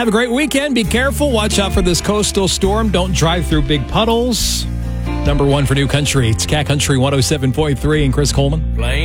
Have a great weekend. Be careful. Watch out for this coastal storm. Don't drive through big puddles. Number one for New Country. It's Cat Country 107.3 and Chris Coleman.